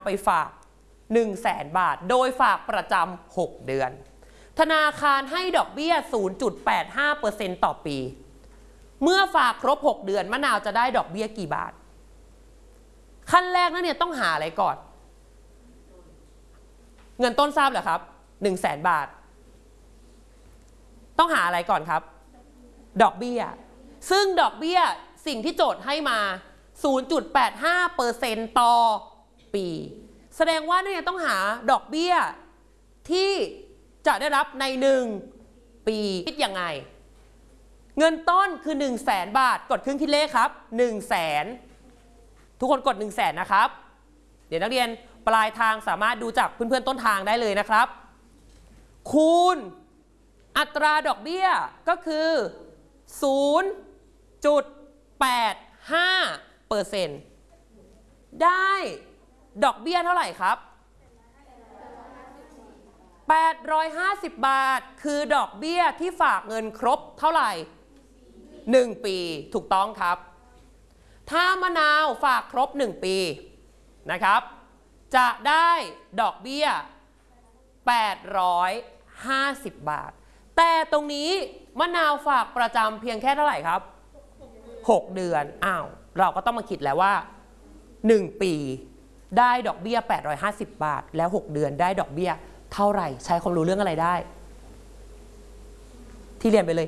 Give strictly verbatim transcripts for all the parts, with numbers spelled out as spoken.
ไปฝาก หนึ่งแสน บาทโดยฝากประจำหกเดือนธนาคารให้ดอกเบี้ย ศูนย์จุดแปดห้าเปอร์เซ็นต์ ต่อปีเมื่อฝากครบหกเดือนมะนาวจะได้ดอกเบี้ยกี่บาทขั้นแรกนั่นเนี่ยต้องหาอะไรก่อนเงินต้นทราบเหรอครับ หนึ่งแสน บาทต้องหาอะไรก่อนครับดอกเบี้ยซึ่งดอกเบี้ยสิ่งที่โจทย์ให้มา ศูนย์จุดแปดห้าเปอร์เซ็นต์ ต่อปีแสดงว่าเนี่ยต้องหาดอกเบี้ยที่จะได้รับในหนึ่งปีคิดยังไงเงินต้นคือ หนึ่งแสน บาทกดเครื่องคิดเลขครับ หนึ่งแสน ทุกคนกด หนึ่งแสน นะครับเดี๋ยวนักเรียนปลายทางสามารถดูจากเพื่อนๆต้นทางได้เลยนะครับคูณอัตราดอกเบี้ยก็คือ ศูนย์จุดแปดห้าเปอร์เซ็นต์ ได้ดอกเบี้ยเท่าไหร่ครับแปดร้อยห้าสิบบาทคือดอกเบี้ยที่ฝากเงินครบเท่าไหร่หนึ่งปีถูกต้องครับถ้ามะนาวฝากครบหนึ่งปีนะครับจะได้ดอกเบี้ยแปดร้อยห้าสิบบาทแต่ตรงนี้มะนาวฝากประจำเพียงแค่เท่าไหร่ครับหกเดือนอ้าวเราก็ต้องมาคิดแล้วว่าหนึ่งปีได้ดอกเบี้ยแปดร้อยห้าสิบบาทแล้วหกเดือนได้ดอกเบี้ยเท่าไหร่ใช้ความรู้เรื่องอะไรได้ที่เรียนไปเลย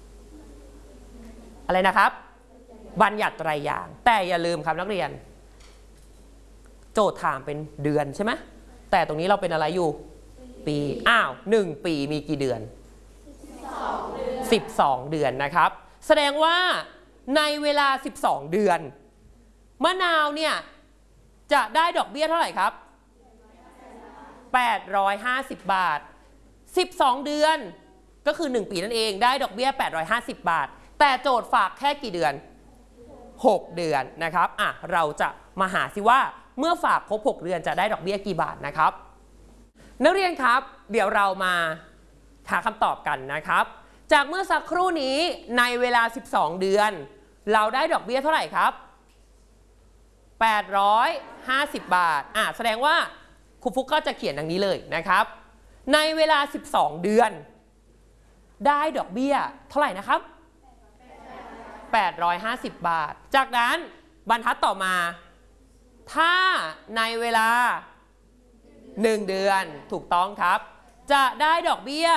อะไรนะครับบัญญัติไตรอย่างแต่อย่าลืมครับนักเรียนโจทย์ถามเป็นเดือนใช่ไหมแต่ตรงนี้เราเป็นอะไรอยู่ปีอ้าวหนึ่งปีมีกี่เดือนสิบสองเดือนนะครับแสดงว่าในเวลาสิบสองเดือนมะนาวเนี่ยจะได้ดอกเบี้ยเท่าไหร่ครับแปดร้อยห้าสิบบาทสิบสองเดือนก็คือหนึ่งปีนั่นเองได้ดอกเบี้ยแปดร้อยห้าสิบบาทแต่โจทย์ฝากแค่กี่เดือนหกเดือนนะครับอ่ะเราจะมาหาสิว่าเมื่อฝากครบหกเดือนจะได้ดอกเบี้ยกี่บาทนะครับนักเรียนครับเดี๋ยวเรามาหาคำตอบกันนะครับจากเมื่อสักครู่นี้ในเวลาสิบสองเดือนเราได้ดอกเบี้ยเท่าไหร่ครับแปดร้อยห้าสิบบาทอ่ะแสดงว่าครูฟุกก็จะเขียนดังนี้เลยนะครับในเวลาสิบสองเดือนได้ดอกเบี้ยเท่าไหร่นะครับแปดร้อยห้าสิบบาทจากนั้นบรรทัดต่อมาถ้าในเวลาหนึ่งเดือนถูกต้องครับจะได้ดอกเบี้ย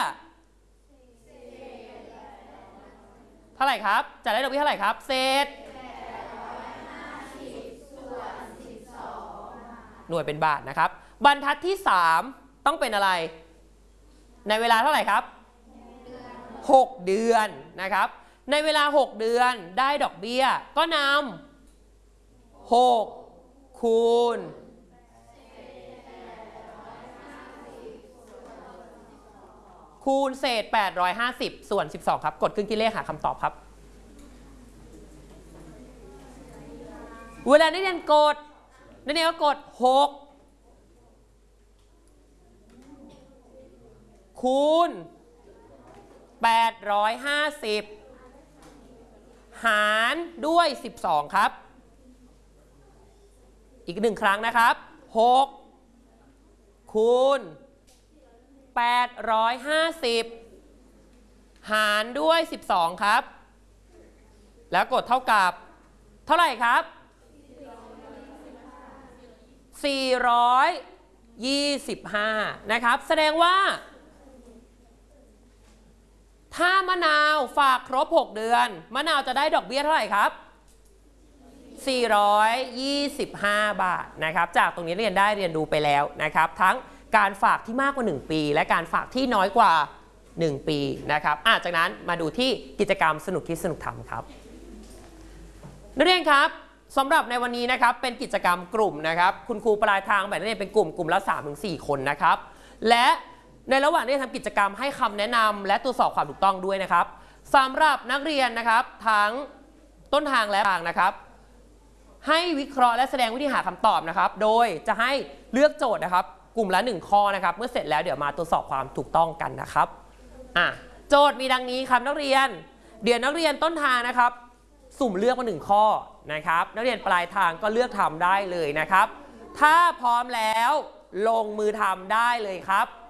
เท่าไหร่ครับจะได้ดอกเบี้ยเท่าไหร่ครับเศษหน่วยเป็นบาทนะครับบรรทัดที่สามต้องเป็นอะไรในเวลาเท่าไหร่ครับหกเดือนนะครับในเวลาหกเดือนได้ดอกเบี้ยก็นำหกคูณคูณเศษแปดร้อยห้าสิบส่วนสิบสองครับกดเครื่องคิดเลขหาคำตอบครับเวลานักเรียนกดนักเรียนก็กดหกคูณแปดร้อยห้าสิบหารด้วยสิบสองครับอีกหนึ่งครั้งนะครับหกคูณแปดร้อยห้าสิบหารด้วยสิบสองครับแล้วกดเท่ากับเท่าไหร่ครับสี่ร้อยยี่สิบห้านะครับแสดงว่าถ้ามะนาวฝากครบหกเดือนมะนาวจะได้ดอกเบี้ยเท่าไหร่ครับสี่ร้อยยี่สิบห้าบาทนะครับจากตรงนี้เรียนได้เรียนรู้ไปแล้วนะครับทั้งการฝากที่มากกว่าหนึ่งปีและการฝากที่น้อยกว่าหนึ่งปีนะครับอ่ะจากนั้นมาดูที่กิจกรรมสนุกคิดสนุกทำครับนักเรียนครับสำหรับในวันนี้นะครับเป็นกิจกรรมกลุ่มนะครับคุณครูปลายทางแบ่งนักเรียนเป็นกลุ่มกลุ่มละ สามถึงสี่ คนนะครับและในระหว่างที่ทำกิจกรรมให้คำแนะนำและตรวจสอบความถูกต้องด้วยนะครับสำหรับนักเรียนนะครับทั้งต้นทางและทางนะครับให้วิเคราะห์และแสดงวิธีหาคำตอบนะครับโดยจะให้เลือกโจทย์นะครับกลุ่มละหนึ่งข้อนะครับเมื่อเสร็จแล้วเดี๋ยวมาตรวจสอบความถูกต้องกันนะครับอ่ะโจทย์มีดังนี้ครับนักเรียนเดี๋ยวนักเรียนต้นทางนะครับสุ่มเลือกมาหนึ่งข้อนะครับนักเรียนปลายทางก็เลือกทำได้เลยนะครับถ้าพร้อมแล้วลงมือทำได้เลยครับ